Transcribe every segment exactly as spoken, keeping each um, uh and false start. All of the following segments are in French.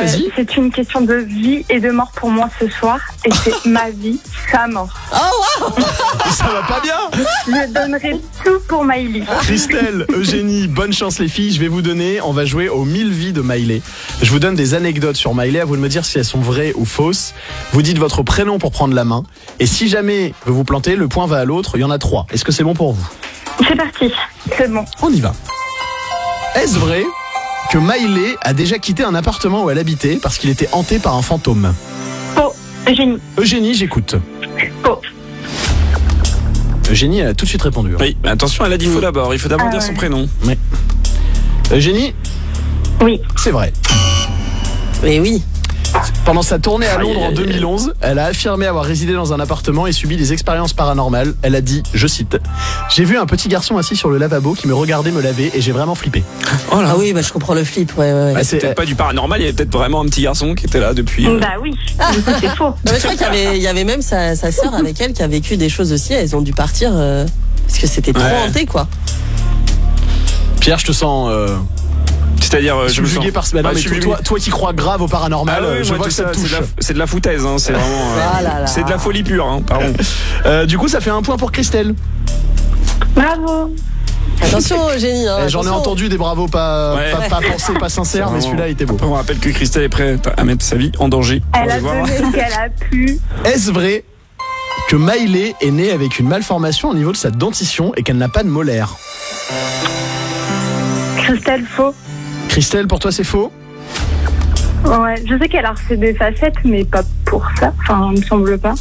vas-y. C'est une question de vie et de mort pour moi ce soir. Et c'est ma vie, sa mort. Oh wow. Ça va pas bien. Je donnerai tout pour Maëlys. Christelle, Eugénie, bonne chance les filles. Je vais vous donner, on va jouer aux mille vies de Maïlé. Je vous donne des anecdotes sur Maïlé. À vous de me dire si elles sont vraies ou fausses. Vous dites votre prénom pour prendre la main. Et si jamais vous vous plantez, le point va à l'autre. Il y en a trois. Est-ce que c'est bon pour vous? C'est parti, c'est bon. On y va. Est-ce vrai que Maïlé a déjà quitté un appartement où elle habitait parce qu'il était hanté par un fantôme? Faux. Eugénie. Eugénie, j'écoute. Faux. Eugénie, elle a tout de suite répondu. Oui, mais attention, elle a dit faux d'abord. Il faut d'abord Ah dire ouais. son prénom. Oui. Eugénie, Oui. c'est vrai. Mais oui. Pendant sa tournée à Aïe, Londres en aïe, aïe. deux mille onze, elle a affirmé avoir résidé dans un appartement et subi des expériences paranormales. Elle a dit, je cite, « J'ai vu un petit garçon assis sur le lavabo qui me regardait me laver et j'ai vraiment flippé. Oh là. Ah oui, bah je comprends le flip, ouais, ouais. ouais. Bah, C'est peut-être pas du paranormal, il y avait peut-être vraiment un petit garçon qui était là depuis. euh, Bah oui. Du coup, c'est faux. Non, mais je crois qu'il y avait, il y avait même sa, sa sœur avec elle qui a vécu des choses aussi. Elles ont dû partir euh, parce que c'était trop Ouais. hanté, quoi. Pierre, je te sens euh, C'est-à-dire, euh, je me subjugué sens- par ce... Bah non, Bah, mais je toi, suis toi, toi qui crois grave au paranormal, Ah oui, je moi, vois tout que ça ça, te c'est touche. de, la, c'est de la foutaise, hein, c'est vraiment. euh, Ah là là. C'est de la folie pure, hein, pardon. Euh, du coup, ça fait un point pour Christelle. Bravo. Attention, Eugénie. Hein, Eh, J'en ai attention. entendu des bravos pas, Ouais. pas, pas pensés, pas sincères, mais Vraiment. celui-là était beau. Après, on rappelle que Christelle est prête à mettre sa vie en danger. On Elle va a voir. donné ce qu'elle a pu. Est-ce vrai que Maïlé est née avec une malformation au niveau de sa dentition et qu'elle n'a pas de molaire? Christelle, faux. Christelle, pour toi, c'est faux? Ouais, je sais qu'elle a reçu des facettes, mais pas pour ça. Enfin, il me semble pas.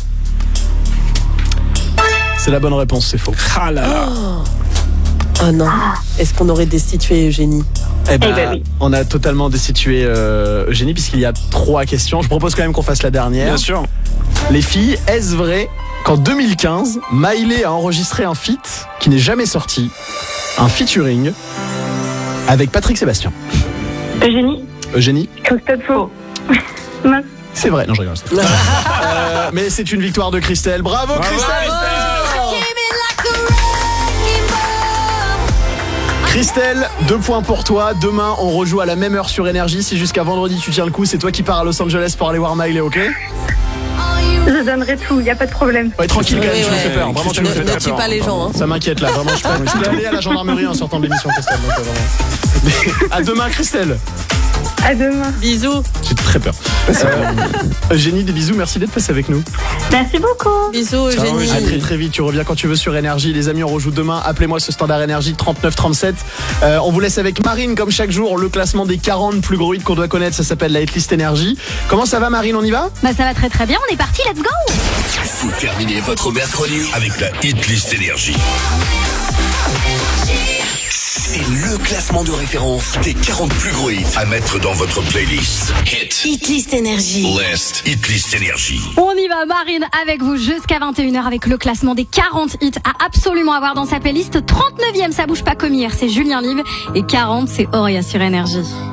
C'est la bonne réponse, c'est faux. Ah là là. Oh non. Est-ce qu'on aurait destitué Eugénie? Eh ben, Eh ben oui. on a totalement destitué euh, Eugénie puisqu'il y a trois questions. Je propose quand même qu'on fasse la dernière. Bien sûr. Les filles, est-ce vrai qu'en deux mille quinze, Maïlé a enregistré un feat qui n'est jamais sorti, un featuring avec Patrick Sébastien? Eugénie. Eugénie, Christelle, faux. Mince. c'est vrai. Non, je rigole. Euh, mais c'est une victoire de Christelle. Bravo, Bravo, Christelle. Christelle. Christelle, deux points pour toi. Demain, on rejoue à la même heure sur Énergie. Si jusqu'à vendredi tu tiens le coup, c'est toi qui pars à Los Angeles pour aller voir Maïlé, ok? Je donnerai tout, il n'y a pas de problème. Ouais, tranquille quand même, Oui, tu me ouais. fais peur. Vraiment, tu me Ne, fais ne très tue peur. pas les gens. Hein. Ça m'inquiète là, vraiment. Je suis je suis allé à la gendarmerie en sortant de l'émission, Christelle. Donc, euh, vraiment. Mais, à demain, Christelle. À demain. Bisous. J'ai très peur. Euh, Eugénie, des bisous. Merci d'être passée avec nous. Merci beaucoup. Bisous, Ciao, Eugénie. À très très vite. Tu reviens quand tu veux sur Énergie. Les amis, on rejoue demain. Appelez-moi ce standard Énergie trente-neuf trente-sept. Euh, on vous laisse avec Marine comme chaque jour. Le classement des quarante plus gros hits qu'on doit connaître. Ça s'appelle la hitlist Énergie. Comment ça va, Marine? On y va? Bah ça va très très bien, on est parti, let's go! Vous terminez votre mercredi avec la Hitlist Énergie. C'est le classement de référence des quarante plus gros hits à mettre dans votre playlist. Hit Hitlist Énergie. List. Hitlist Énergie. On y va, Marine, avec vous jusqu'à vingt et une heures avec le classement des quarante hits à absolument avoir dans sa playlist. trente-neuvième, ça bouge pas comme hier, c'est Julien Live. Et quarante, c'est Auria sur Énergie.